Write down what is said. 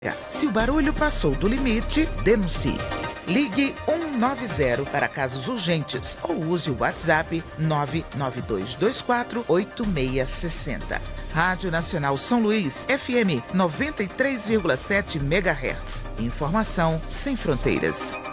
Se o barulho passou do limite, denuncie. Ligue 190 para casos urgentes ou use o WhatsApp 992248660. Rádio Nacional São Luís, FM 93,7 MHz. Informação sem fronteiras.